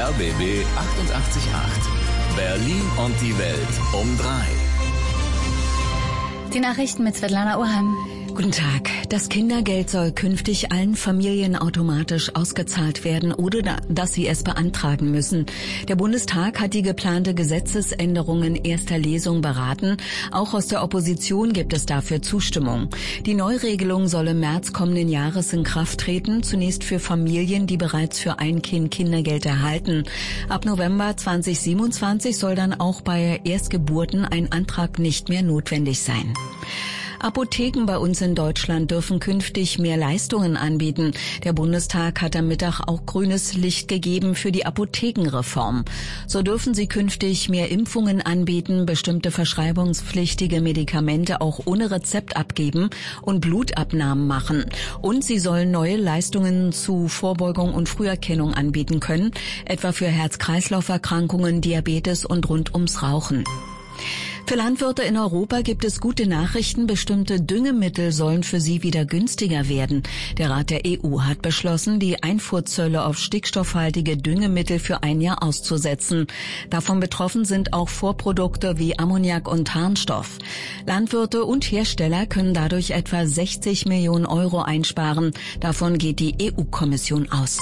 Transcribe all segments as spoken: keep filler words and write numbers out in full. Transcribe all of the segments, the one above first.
R B B achtundachtzig Komma acht. Berlin und die Welt um drei. Die Nachrichten mit Svetlana Urhan. Guten Tag. Das Kindergeld soll künftig allen Familien automatisch ausgezahlt werden, ohne dass sie es beantragen müssen. Der Bundestag hat die geplante Gesetzesänderung in erster Lesung beraten. Auch aus der Opposition gibt es dafür Zustimmung. Die Neuregelung soll im März kommenden Jahres in Kraft treten, zunächst für Familien, die bereits für ein Kind Kindergeld erhalten. Ab November zweitausendsiebenundzwanzig soll dann auch bei Erstgeburten ein Antrag nicht mehr notwendig sein. Apotheken bei uns in Deutschland dürfen künftig mehr Leistungen anbieten. Der Bundestag hat am Mittag auch grünes Licht gegeben für die Apothekenreform. So dürfen sie künftig mehr Impfungen anbieten, bestimmte verschreibungspflichtige Medikamente auch ohne Rezept abgeben und Blutabnahmen machen. Und sie sollen neue Leistungen zu Vorbeugung und Früherkennung anbieten können, etwa für Herz-Kreislauf-Erkrankungen, Diabetes und rund ums Rauchen. Für Landwirte in Europa gibt es gute Nachrichten. Bestimmte Düngemittel sollen für sie wieder günstiger werden. Der Rat der E U hat beschlossen, die Einfuhrzölle auf stickstoffhaltige Düngemittel für ein Jahr auszusetzen. Davon betroffen sind auch Vorprodukte wie Ammoniak und Harnstoff. Landwirte und Hersteller können dadurch etwa sechzig Millionen Euro einsparen. Davon geht die E U-Kommission aus.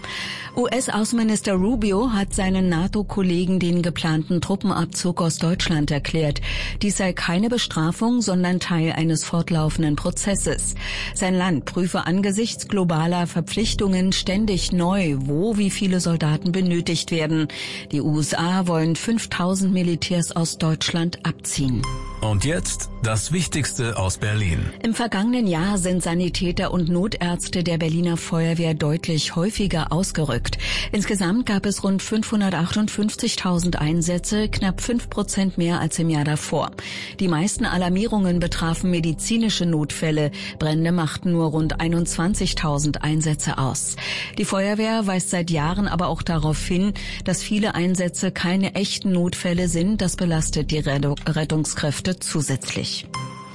U S-Außenminister Rubio hat seinen NATO-Kollegen den geplanten Truppenabzug aus Deutschland erklärt. Dies sei keine Bestrafung, sondern Teil eines fortlaufenden Prozesses. Sein Land prüfe angesichts globaler Verpflichtungen ständig neu, wo wie viele Soldaten benötigt werden. Die U S A wollen fünftausend Militärs aus Deutschland abziehen. Und jetzt das Wichtigste aus Berlin. Im vergangenen Jahr sind Sanitäter und Notärzte der Berliner Feuerwehr deutlich häufiger ausgerückt. Insgesamt gab es rund fünfhundertachtundfünfzigtausend Einsätze, knapp fünf Prozent mehr als im Jahr davor. Die meisten Alarmierungen betrafen medizinische Notfälle. Brände machten nur rund einundzwanzigtausend Einsätze aus. Die Feuerwehr weist seit Jahren aber auch darauf hin, dass viele Einsätze keine echten Notfälle sind. Das belastet die Rettungskräfte zusätzlich.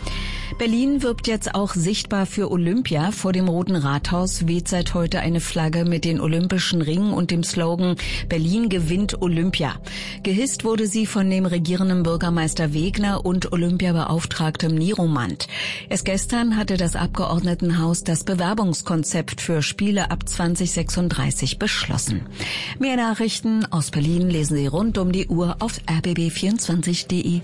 Berlin wirbt jetzt auch sichtbar für Olympia. Vor dem Roten Rathaus weht seit heute eine Flagge mit den Olympischen Ringen und dem Slogan Berlin gewinnt Olympia. Gehisst wurde sie von dem regierenden Bürgermeister Wegner und Olympiabeauftragtem Niromant. Erst gestern hatte das Abgeordnetenhaus das Bewerbungskonzept für Spiele ab zweitausendsechsunddreißig beschlossen. Mehr Nachrichten aus Berlin lesen Sie rund um die Uhr auf r b b vierundzwanzig punkt d e.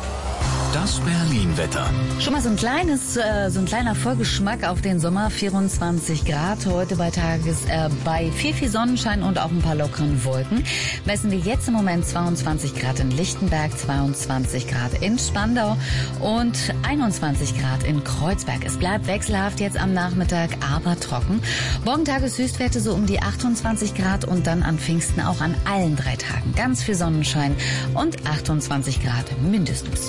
Das Berlin-Wetter. Schon mal so ein kleines, äh, so ein kleiner Vorgeschmack auf den Sommer. vierundzwanzig Grad heute bei Tages, äh, bei viel, viel Sonnenschein und auch ein paar lockeren Wolken. Messen wir jetzt im Moment zweiundzwanzig Grad in Lichtenberg, zweiundzwanzig Grad in Spandau und einundzwanzig Grad in Kreuzberg. Es bleibt wechselhaft jetzt am Nachmittag, aber trocken. Morgen Tageshöchstwerte so um die achtundzwanzig Grad und dann an Pfingsten auch an allen drei Tagen ganz viel Sonnenschein und achtundzwanzig Grad mindestens.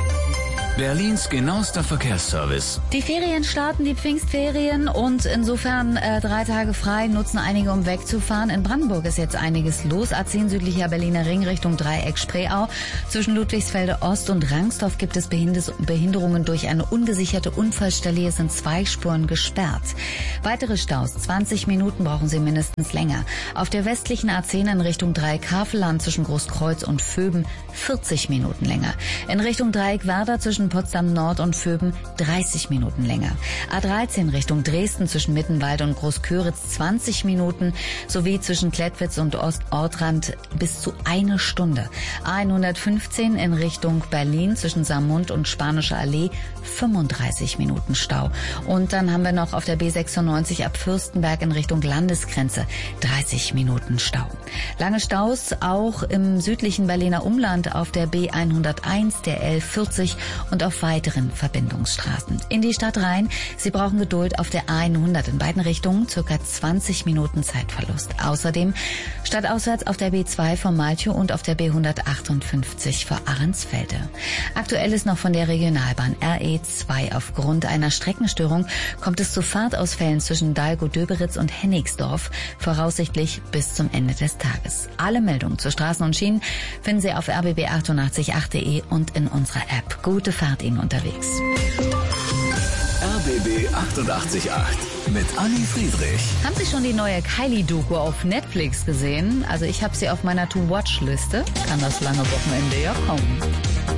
Berlins genauester Verkehrsservice. Die Ferien starten, die Pfingstferien, und insofern äh, drei Tage frei nutzen einige, um wegzufahren. In Brandenburg ist jetzt einiges los. A zehn südlicher Berliner Ring Richtung Dreieck-Spreeau. Zwischen Ludwigsfelde Ost und Rangsdorf gibt es Behinderungen durch eine ungesicherte Unfallstelle. Hier sind zwei Spuren gesperrt. Weitere Staus, zwanzig Minuten brauchen Sie mindestens länger. Auf der westlichen A zehn in Richtung Dreieck-Havelland zwischen Großkreuz und Vöben vierzig Minuten länger. In Richtung Dreieck-Werder zwischen Potsdam Nord und Vöben dreißig Minuten länger. A dreizehn Richtung Dresden zwischen Mittenwald und Großköritz zwanzig Minuten sowie zwischen Klettwitz und Ostortrand bis zu eine Stunde. A hundertfünfzehn in Richtung Berlin zwischen Saarmund und Spanische Allee fünfunddreißig Minuten Stau. Und dann haben wir noch auf der B sechsundneunzig ab Fürstenberg in Richtung Landesgrenze dreißig Minuten Stau. Lange Staus auch im südlichen Berliner Umland auf der B hunderteins, der L vierzig und auf weiteren Verbindungsstraßen. In die Stadt rein, Sie brauchen Geduld auf der A hundert in beiden Richtungen, circa zwanzig Minuten Zeitverlust. Außerdem stadtauswärts auf der B zwei von Malchow und auf der B hundertachtundfünfzig vor Ahrensfelde. Aktuell ist noch von der Regionalbahn R E zwei aufgrund einer Streckenstörung kommt es zu Fahrtausfällen zwischen Dahlgow-Döberitz und Hennigsdorf, voraussichtlich bis zum Ende des Tages. Alle Meldungen zu Straßen und Schienen finden Sie auf r b b achtundachtzig punkt acht punkt d e und in unserer App. Gute Fahrt Ihnen unterwegs. R B B achtundachtzig Komma acht mit Anni Friedrich. Haben Sie schon die neue Kylie-Doku auf Netflix gesehen? Also ich habe sie auf meiner To-Watch-Liste. Kann das lange Wochenende ja kommen.